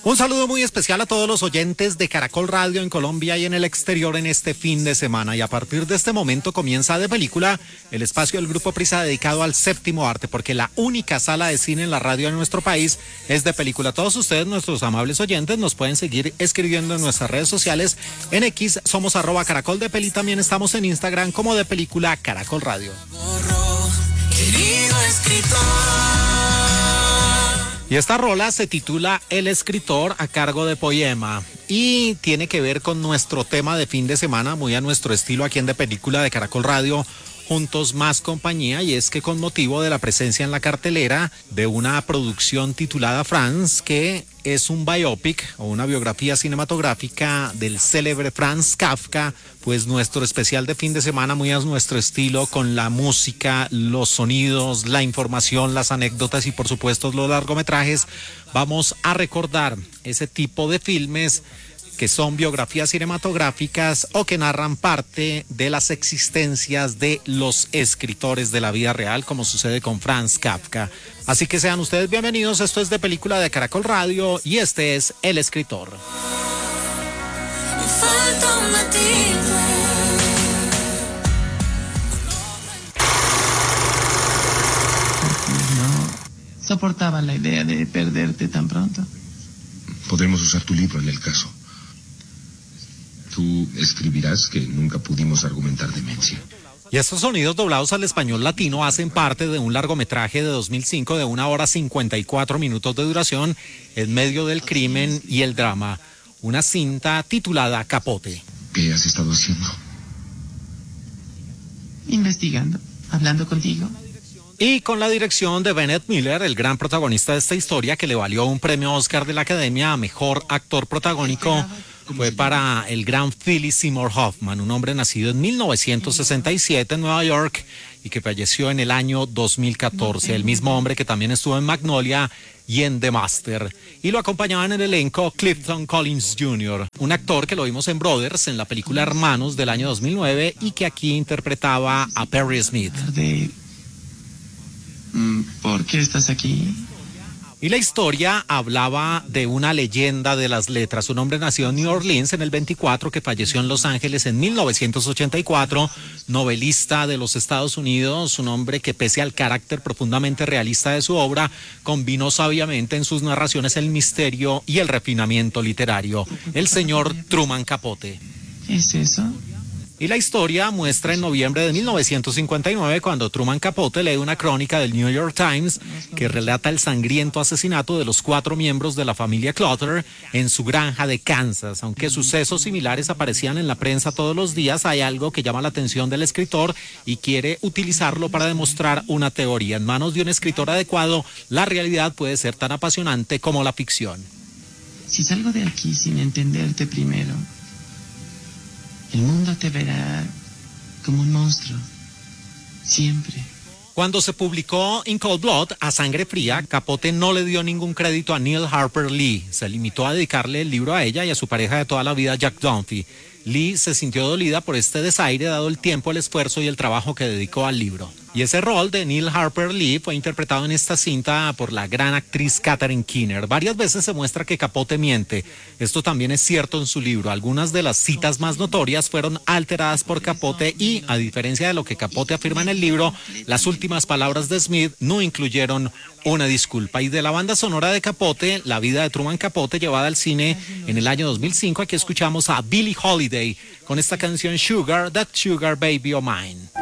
Un saludo muy especial a todos los oyentes de Caracol Radio en Colombia y en el exterior en este fin de semana. Y a partir de este momento comienza De Película, el espacio del Grupo Prisa dedicado al séptimo arte, porque la única sala de cine en la radio en nuestro país es De Película. Todos ustedes, nuestros amables oyentes, nos pueden seguir escribiendo en nuestras redes sociales. En X somos @CaracolDePeli, también estamos en Instagram como De Película Caracol Radio. Querido escritor. Y esta rola se titula El Escritor, a cargo de Poema, y tiene que ver con nuestro tema de fin de semana, muy a nuestro estilo aquí en De Película de Caracol Radio, Juntos Más Compañía, y es que con motivo de la presencia en la cartelera de una producción titulada France, que es un biopic o una biografía cinematográfica del célebre Franz Kafka, pues nuestro especial de fin de semana muy a nuestro estilo, con la música, los sonidos, la información, las anécdotas y por supuesto los largometrajes. Vamos a recordar ese tipo de filmes que son biografías cinematográficas o que narran parte de las existencias de los escritores de la vida real, como sucede con Franz Kafka. Así que sean ustedes bienvenidos, esto es De Película de Caracol Radio y este es El Escritor. No soportaba la idea de perderte tan pronto. Podremos usar tu libro en el caso. Tú escribirás que nunca pudimos argumentar demencia. Y estos sonidos doblados al español latino hacen parte de un largometraje de 2005 de 1 hora 54 minutos de duración en medio del crimen y el drama. Una cinta titulada Capote. ¿Qué has estado haciendo? Investigando, hablando contigo. Y con la dirección de Bennett Miller, el gran protagonista de esta historia que le valió un premio Oscar de la Academia a Mejor Actor Protagónico, fue para el gran Philip Seymour Hoffman, un hombre nacido en 1967 en Nueva York y que falleció en el año 2014, el mismo hombre que también estuvo en Magnolia y en The Master. Y lo acompañaban en el elenco Clifton Collins Jr., un actor que lo vimos en Brothers, en la película Hermanos del año 2009 y que aquí interpretaba a Perry Smith. ¿Por qué estás aquí? Y la historia hablaba de una leyenda de las letras, un hombre nacido en New Orleans en el 24 que falleció en Los Ángeles en 1984, novelista de los Estados Unidos, un hombre que pese al carácter profundamente realista de su obra, combinó sabiamente en sus narraciones el misterio y el refinamiento literario, el señor Truman Capote. ¿Qué es eso? Y la historia muestra en noviembre de 1959 cuando Truman Capote lee una crónica del New York Times que relata el sangriento asesinato de los 4 miembros de la familia Clutter en su granja de Kansas. Aunque sucesos similares aparecían en la prensa todos los días, hay algo que llama la atención del escritor y quiere utilizarlo para demostrar una teoría. En manos de un escritor adecuado, la realidad puede ser tan apasionante como la ficción. Si salgo de aquí sin entenderte primero, el mundo te verá como un monstruo, siempre. Cuando se publicó In Cold Blood, a sangre fría, Capote no le dio ningún crédito a Neil Harper Lee. Se limitó a dedicarle el libro a ella y a su pareja de toda la vida, Jack Dunphy. Lee se sintió dolida por este desaire dado el tiempo, el esfuerzo y el trabajo que dedicó al libro. Y ese rol de Neil Harper Lee fue interpretado en esta cinta por la gran actriz Catherine Keener. Varias veces se muestra que Capote miente. Esto también es cierto en su libro. Algunas de las citas más notorias fueron alteradas por Capote y, a diferencia de lo que Capote afirma en el libro, las últimas palabras de Smith no incluyeron una disculpa. Y de la banda sonora de Capote, La vida de Truman Capote, llevada al cine en el año 2005, aquí escuchamos a Billie Holiday con esta canción Sugar, That Sugar Baby O' Mine.